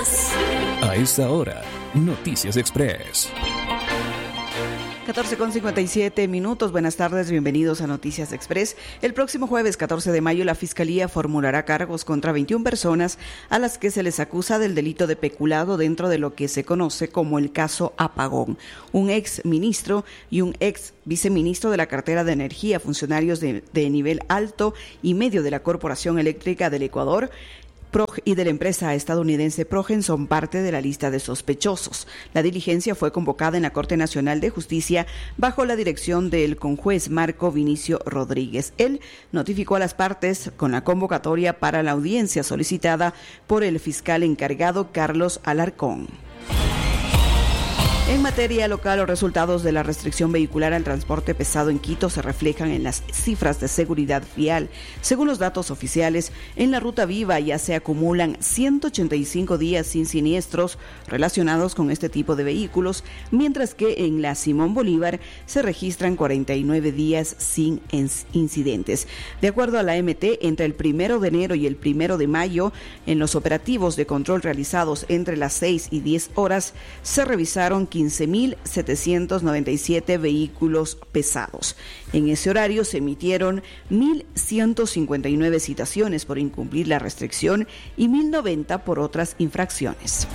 más. A esta hora, Noticias Express. 14:57. Buenas tardes, bienvenidos a Noticias Express. El próximo jueves 14 de mayo la Fiscalía formulará cargos contra 21 personas a las que se les acusa del delito de peculado dentro de lo que se conoce como el caso Apagón. Un ex ministro y un ex viceministro de la cartera de Energía, funcionarios de nivel alto y medio de la Corporación Eléctrica del Ecuador y de la empresa estadounidense Progen son parte de la lista de sospechosos. La diligencia fue convocada en la Corte Nacional de Justicia bajo la dirección del conjuez Marco Vinicio Rodríguez. Él notificó a las partes con la convocatoria para la audiencia solicitada por el fiscal encargado Carlos Alarcón. En materia local, los resultados de la restricción vehicular al transporte pesado en Quito se reflejan en las cifras de seguridad vial. Según los datos oficiales, en la Ruta Viva ya se acumulan 185 días sin siniestros relacionados con este tipo de vehículos, mientras que en la Simón Bolívar se registran 49 días sin incidentes. De acuerdo a la MT, entre el 1 de enero y el 1 de mayo, en los operativos de control realizados entre las 6 y 10 horas, se revisaron 15.797 vehículos pesados. En ese horario se emitieron 1.159 citaciones por incumplir la restricción y 1.090 por otras infracciones.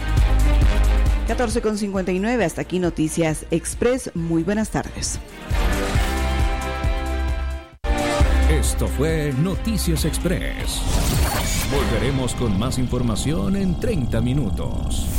14:59, hasta aquí Noticias Express. Muy buenas tardes. Esto fue Noticias Express. Volveremos con más información en 30 minutos.